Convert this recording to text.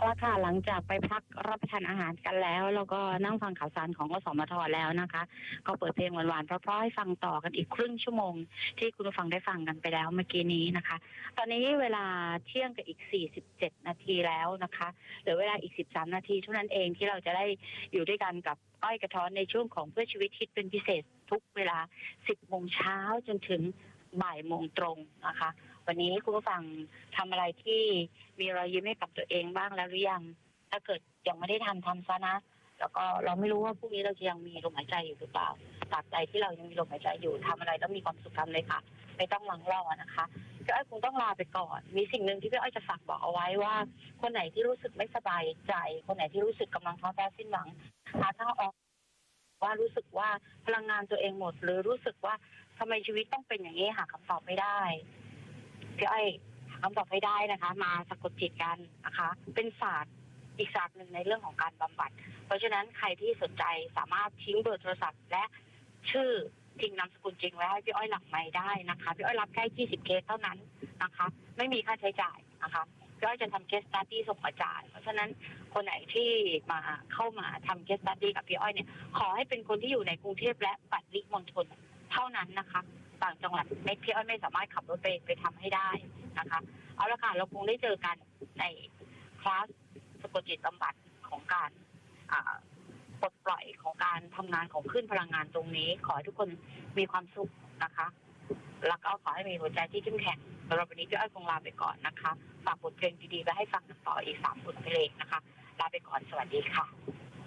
ละค่ะหลังจากไปพักรับประทานอาหารกันแล้วก็นั่งฟังข่าวสารของอสมทแล้วนะคะก็เปิดเพลงหวานๆเพราะๆให้ฟังต่อกันอีกครึ่งชั่วโมงที่คุณผู้ฟังได้ฟังกันไปแล้วเมื่อกี้นี้นะคะตอนนี้เวลาเที่ยงกับอีก47นาทีแล้วนะคะเหลือเวลาอีก13นาทีเท่านั้นเองที่เราจะได้อยู่ด้วยกันกับอ้อยกระท้อนในช่วงของเพื่อชีวิตฮิตเป็นพิเศษทุกเวลา10 โมงเช้าจนถึงบ่ายโมงตรงนะคะวันนี้คุณผู้ฟังทำอะไรที่มีรอยยิ้มให้กับตัวเองบ้างแล้วหรือยังถ้าเกิดยังไม่ได้ทำซะนะแล้วก็เราไม่รู้ว่าพรุ่งนี้เราจะยังมีลมหายใจอยู่หรือเปล่าตราบใดที่เรายังมีลมหายใจอยู่ทำอะไรต้องมีความสุขทำเลยค่ะไม่ต้องหวังรอนะคะพี่อ้อยคงต้องลาไปก่อนมีสิ่งหนึ่งที่พี่อ้อยจะฝากบอกเอาไว้ว่าคนไหนที่รู้สึกไม่สบายใจคนไหนที่รู้สึกกำลังท้อแท้สิ้นหวังหาทางออกว่ารู้สึกว่าพลังงานตัวเองหมดหรือรู้สึกว่าทำไมชีวิตต้องเป็นอย่างนี้หาคำตอบไม่ได้พี่อ้อยคำตอบให้ได้นะคะมาสะกดจิตกันนะคะเป็นศาสตร์อีกศาสตร์หนึ่งในเรื่องของการบำบัดเพราะฉะนั้นใครที่สนใจสามารถทิ้งเบอร์โทรศัพท์และชื่อจริงนามสกุลจริงไว้ให้พี่อ้อยหลังไมค์ได้นะคะพี่อ้อยรับแค่20เคสเท่านั้นนะคะไม่มีค่าใช้จ่ายนะคะพี่อ้อยจะทำเคสสตั๊ดดี้ส่งอาจารย์เพราะฉะนั้นคนไหนที่มาเข้ามาทำเคสสตั๊ดดี้กับพี่อ้อยเนี่ยขอให้เป็นคนที่อยู่ในกรุงเทพและปริมณฑลเท่านั้นนะคะต่างจังหวัดไม่พี่อ้อยไม่สามารถขับรถไปทำให้ได้นะคะเอาละค่ะเราคงได้เจอกันในคลาสสะกดจิตบำบัดของการปลดปล่อยของการทำงานของคลื่นพลังงานตรงนี้ขอให้ทุกคนมีความสุขนะคะแล้วก็ขอให้มีหัวใจที่เข้มแข็งสำหรับวันนี้พี่อ้อยคงลาไปก่อนนะคะฝากบทเพลงดีๆไว้ให้ฟังต่ออีก3 บทเพลงนะคะลาไปก่อนสวัสดีค่ะ